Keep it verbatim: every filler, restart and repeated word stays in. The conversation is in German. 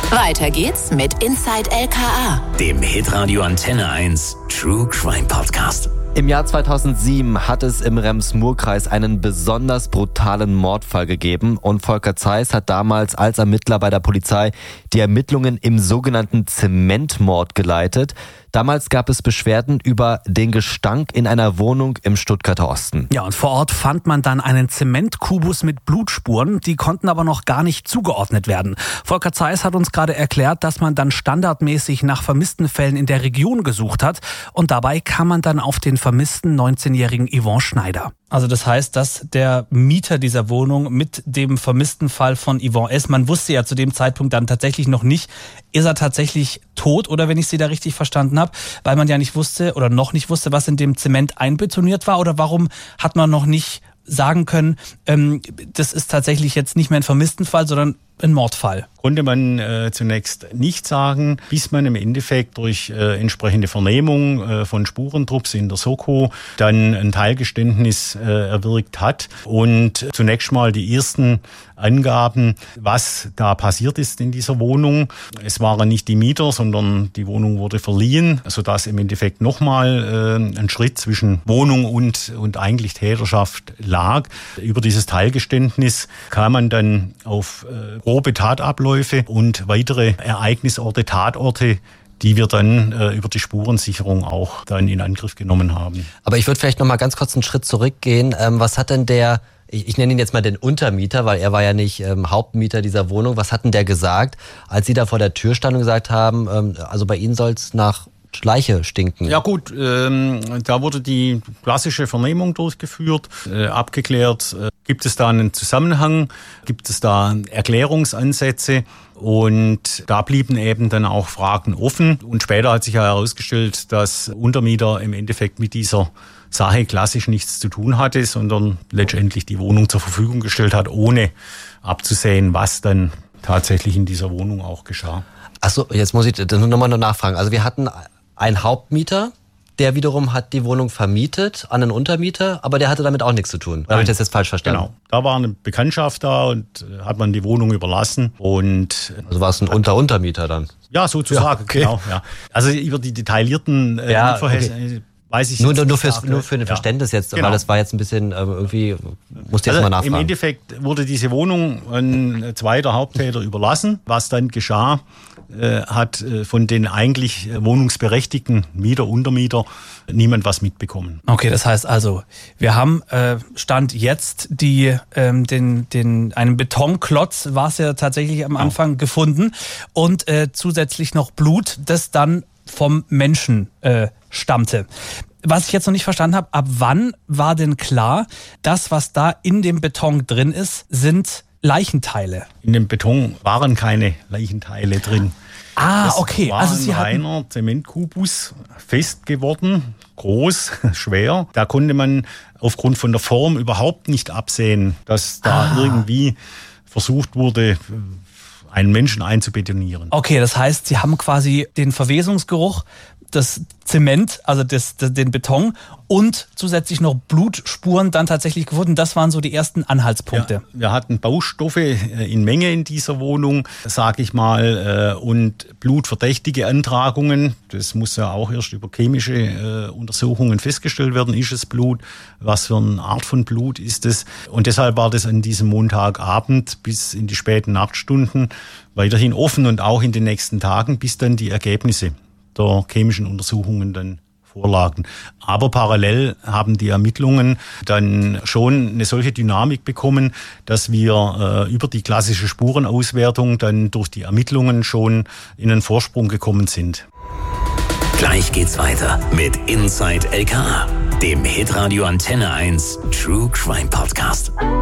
Weiter geht's mit Inside L K A, dem Hitradio Antenne eins True Crime Podcast. Im Jahr zweitausendsieben hat es im Rems-Murr-Kreis einen besonders brutalen Mordfall gegeben und Volker Zeiss hat damals als Ermittler bei der Polizei die Ermittlungen im sogenannten Zementmord geleitet. Damals gab es Beschwerden über den Gestank in einer Wohnung im Stuttgarter Osten. Ja, und vor Ort fand man dann einen Zementkubus mit Blutspuren, die konnten aber noch gar nicht zugeordnet werden. Volker Zeiss hat uns gerade erklärt, dass man dann standardmäßig nach vermissten Fällen in der Region gesucht hat und dabei kam man dann auf den vermissten neunzehnjährigen Yvonne Schneider. Also das heißt, dass der Mieter dieser Wohnung mit dem vermissten Fall von Yvonne S., man wusste ja zu dem Zeitpunkt dann tatsächlich noch nicht, ist er tatsächlich tot oder wenn ich Sie da richtig verstanden habe, weil man ja nicht wusste oder noch nicht wusste, was in dem Zement einbetoniert war oder warum hat man noch nicht sagen können, ähm, das ist tatsächlich jetzt nicht mehr ein Vermisstenfall, sondern ein Mordfall? Konnte man äh, zunächst nicht sagen, bis man im Endeffekt durch äh, entsprechende Vernehmung äh, von Spurentrupps in der Soko dann ein Teilgeständnis äh, erwirkt hat und zunächst mal die ersten Angaben, was da passiert ist in dieser Wohnung. Es waren nicht die Mieter, sondern die Wohnung wurde verliehen, sodass im Endeffekt nochmal äh, ein Schritt zwischen Wohnung und, und eigentlich Täterschaft lag. Über dieses Teilgeständnis kam man dann auf äh, grobe Tatabläufe und weitere Ereignisorte, Tatorte, die wir dann äh, über die Spurensicherung auch dann in Angriff genommen haben. Aber ich würde vielleicht noch mal ganz kurz einen Schritt zurückgehen. Ähm, was hat denn der, ich, ich nenne ihn jetzt mal den Untermieter, weil er war ja nicht ähm, Hauptmieter dieser Wohnung, was hat denn der gesagt, als Sie da vor der Tür standen und gesagt haben, ähm, also bei Ihnen soll es nach Schleiche stinken? Ja gut, ähm, da wurde die klassische Vernehmung durchgeführt, äh, abgeklärt, äh, gibt es da einen Zusammenhang, gibt es da Erklärungsansätze und da blieben eben dann auch Fragen offen und später hat sich ja herausgestellt, dass Untermieter im Endeffekt mit dieser Sache klassisch nichts zu tun hatte, sondern letztendlich die Wohnung zur Verfügung gestellt hat, ohne abzusehen, was dann tatsächlich in dieser Wohnung auch geschah. Achso, jetzt muss ich das nochmal noch nachfragen. Also wir hatten einen Hauptmieter, der wiederum hat die Wohnung vermietet an einen Untermieter, aber der hatte damit auch nichts zu tun. Habe ich das jetzt falsch verstanden? Genau, da war eine Bekanntschaft da und hat man die Wohnung überlassen. Und also war es ein Unter-Untermieter dann? Ja, sozusagen, ja, okay. Genau. Ja. Also über die detaillierten äh, ja, Verhältnisse okay. weiß ich nur, jetzt nur, nicht. fürs, nur für ein Verständnis jetzt, genau. Weil das war jetzt ein bisschen ähm, irgendwie, musste jetzt also mal nachfragen. Im Endeffekt wurde diese Wohnung ein zweiter Haupttäter überlassen. Was dann geschah, äh, hat äh, von den eigentlich wohnungsberechtigten Mieter, Untermieter niemand was mitbekommen. Okay, das heißt also, wir haben äh, Stand jetzt die ähm, den den einen Betonklotz, war es ja tatsächlich am Anfang, genau, gefunden und äh, zusätzlich noch Blut, das dann vom Menschen äh, stammte. Was ich jetzt noch nicht verstanden habe, ab wann war denn klar, das, was da in dem Beton drin ist, sind Leichenteile? In dem Beton waren keine Leichenteile drin. Ah, das okay. war Also ein Sie hatten reiner Zementkubus, fest geworden, groß, schwer. Da konnte man aufgrund von der Form überhaupt nicht absehen, dass da ah. irgendwie versucht wurde, einen Menschen einzubetonieren. Okay, das heißt, Sie haben quasi den Verwesungsgeruch, das Zement, also das, das, den Beton und zusätzlich noch Blutspuren dann tatsächlich gefunden. Das waren so die ersten Anhaltspunkte. Ja, wir hatten Baustoffe in Menge in dieser Wohnung, sage ich mal, und blutverdächtige Antragungen. Das muss ja auch erst über chemische Untersuchungen festgestellt werden. Ist es Blut? Was für eine Art von Blut ist es? Und deshalb war das an diesem Montagabend bis in die späten Nachtstunden weiterhin offen und auch in den nächsten Tagen, bis dann die Ergebnisse der chemischen Untersuchungen dann vorlagen. Aber parallel haben die Ermittlungen dann schon eine solche Dynamik bekommen, dass wir äh, über die klassische Spurenauswertung dann durch die Ermittlungen schon in einen Vorsprung gekommen sind. Gleich geht's weiter mit Inside L K A, dem Hitradio Antenne eins True Crime Podcast.